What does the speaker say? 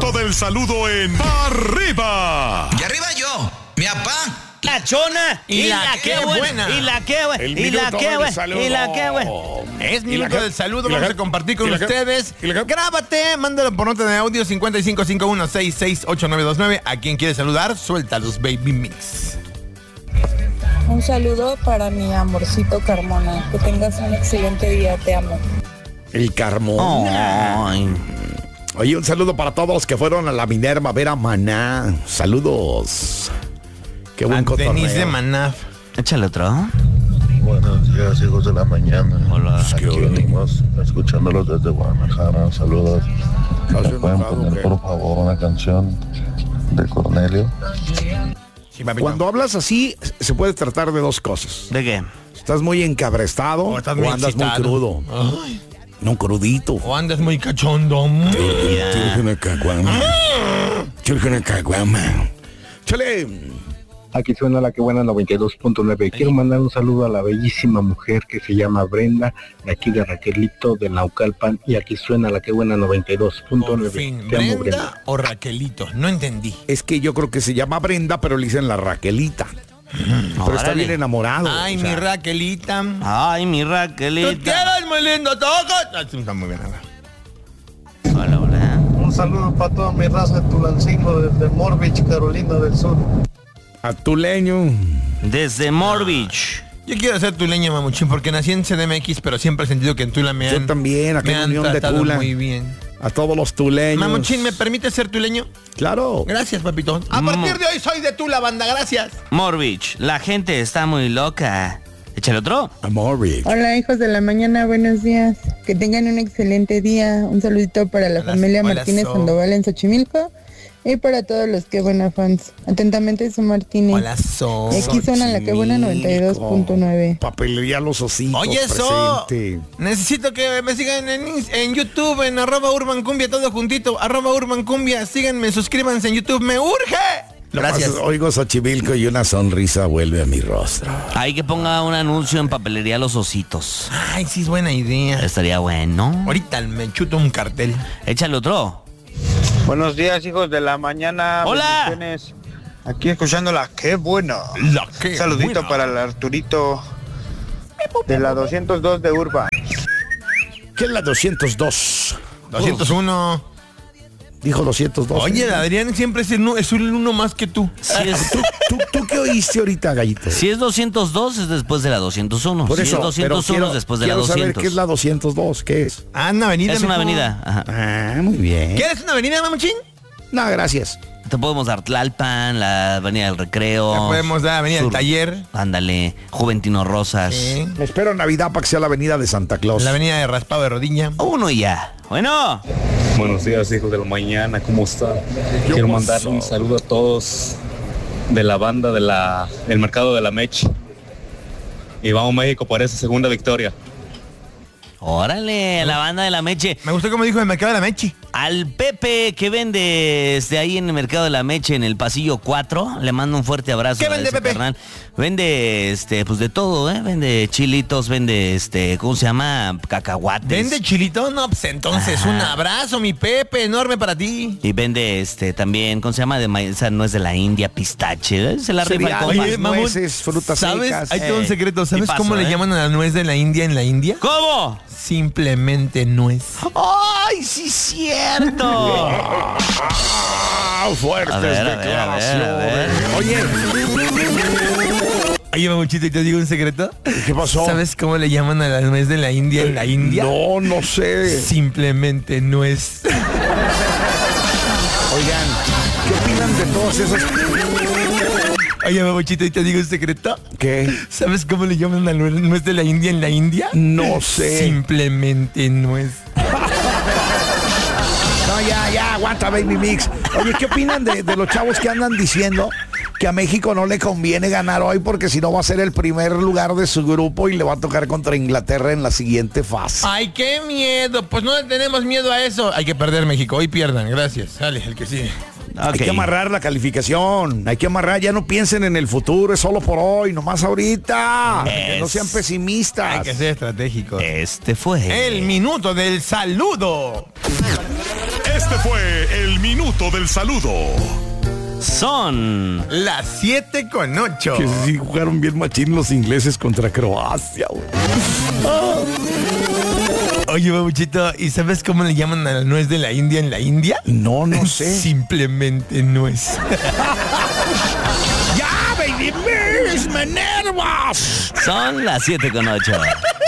minuto del saludo en ¡Arriba! Y arriba yo, mi papá. La chona y la que buena. Y la que buena. Y la que buena. Y la que buena. Es minuto del saludo. Vamos a compartir con ustedes. Grábate, mándalo por nota de audio 5551668929. ¿A quien quiere saludar? Suéltalos, baby mix. Un saludo para mi amorcito Carmona. Que tengas un excelente día, te amo. El Carmona. Ay. Oye, un saludo para todos los que fueron a la Minerva a ver a Maná. Saludos. Qué buen cotorreo. Denise de Maná. Échale otro. Buenos días, hijos de la mañana. Hola. Aquí venimos escuchándolos desde Guadalajara. Saludos. ¿Me pueden poner, por favor, una canción de Cornelio? Sí, papito. Cuando hablas así, se puede tratar de dos cosas. ¿De qué? ¿Estás muy encabrestado O estás muy andas excitado. muy crudo? Ay. No, crudito. O andas muy cachondo. Quiero una caguama. Quiero una caguama. Chale. Aquí suena la que buena 92.9. Quiero mandar un saludo a la bellísima mujer que se llama Brenda, de aquí de Raquelito, de Naucalpan. Y aquí suena la que buena 92.9. Por fin, Te amo, ¿Brenda o Raquelito? No entendí. Es que yo creo que se llama Brenda, pero le dicen la Raquelita. Pero está bien enamorado. Ay, o sea. mi Raquelita. Ay, mi Tú Raquelita. quieres muy lindo, toca. Está muy bien. Hola, hola. Un saludo para toda mi raza de Tulancingo, desde Morbich, Carolina del Sur. Atuleño. Desde Morbich. Yo quiero ser tuleño, mamuchín, porque nací en CDMX, pero siempre he sentido que en Tula me han... Yo también, acá me en han Unión de tratado Tula. muy bien. A todos los tuleños. Mamuchín, ¿me permite ser tuleño? Claro. Gracias, papito. A partir de hoy soy de Tula, banda, gracias. Morbich. La gente está muy loca. Échale otro. Amorvich. Hola, hijos de la mañana, buenos días. Que tengan un excelente día. Un saludito para la Hola, familia hola, Martínez So. Sandoval en Xochimilco. Y para todos los que buena fans. Atentamente, su Martínez. Hola, So. Aquí suena la que buena 92.9. Papelería Los Ositos. Oye, eso. presente. Necesito que me sigan en YouTube, en @urbancumbia, todo juntito, @urbancumbia. Síganme, suscríbanse en YouTube, me urge. Gracias. Oigo Xochimilco y una sonrisa vuelve a mi rostro. Hay que ponga un anuncio en papelería Los Ositos. Ay, sí es buena idea. Estaría bueno. Ahorita me chuto un cartel. Échale otro. Buenos días, hijos de la mañana. Hola. Bendiciones. Aquí escuchando la que buena. La que Saludito buena. para el Arturito de la 202 de Urba. ¿Qué es la 202? 201. Dijo 202. Oye, Adrián siempre es un uno más que tú. Si es, ¿Tú qué oíste ahorita, Gallito? si es 202 es después de la 201. Por si eso, es 201 es después de la quiero 200. saber qué es la 202, ¿qué es? Ah, una avenida. Es una mijo. avenida. Ajá. Ah, muy bien. ¿Quieres una avenida, mamuchín? No, gracias. Te podemos dar Tlalpan, la Avenida del Recreo. Ya podemos dar Avenida del Sur. Taller. Ándale, Juventino Rosas. Sí. Me espero Navidad para que sea la avenida de Santa Claus. La avenida de Raspado de Rodilla. Uno y ya. Bueno. Buenos días, hijos de la mañana, ¿cómo están? Quiero mandarle un saludo a todos de la banda del mercado de la Meche. Y vamos México por esa segunda victoria. Órale, la banda de la Meche. Me gustó como dijo el mercado de la Meche. Al Pepe que vende desde ahí en el mercado de la Meche en el pasillo 4, le mando un fuerte abrazo. ¿Qué a vende, ese Pepe? carnal. Vende pues de todo, vende chilitos, vende ¿cómo se llama? Cacahuates. ¿Vende chilito? No, pues entonces un abrazo, mi Pepe, enorme para ti. Y vende también, ¿cómo se llama? De maíz, o sea, no es de la India, pistache. Se la rifa el compa. Cereales, nueces, frutas ¿sabes? secas. Hay todo un secreto. ¿Sabes ¿qué pasó, cómo le llaman a la nuez de la India en la India? ¿Cómo? Simplemente nuez. ¡Ay, sí cierto! Fuertes A ver, a ver, declaraciones. a ver. Oye, Oye, mamuchito, ¿y te digo un secreto? ¿qué pasó? ¿Sabes cómo le llaman a la nuez de la India en la India? No sé. Simplemente nuez. Oigan, ¿qué opinan de todos esos? Oye, mamuchito, ¿y te digo un secreto? ¿Qué? ¿Sabes cómo le llaman a la nuez de la India en la India? No sé. Simplemente nuez. No, ya, aguanta, Baby Mix. Oye, ¿qué opinan de los chavos que andan diciendo que a México no le conviene ganar hoy porque si no va a ser el primer lugar de su grupo y le va a tocar contra Inglaterra en la siguiente fase? ¡Ay, qué miedo! Pues no le tenemos miedo a eso. Hay que perder México. Hoy pierdan. Gracias. Dale, el que sigue. Hay que amarrar la calificación, hay que amarrar, ya no piensen en el futuro, es solo por hoy, nomás ahorita. Que no sean pesimistas. Hay que ser estratégico. Fue el minuto del saludo. Este Este fue el minuto del saludo. Son las 7:08. Que sí jugaron bien machín los ingleses contra Croacia, güey. Oye, babuchito, ¿y sabes cómo le llaman a la nuez de la India en la India? No sé. Simplemente nuez. ¡Ya, baby! ¡Me enervas! las 7:08.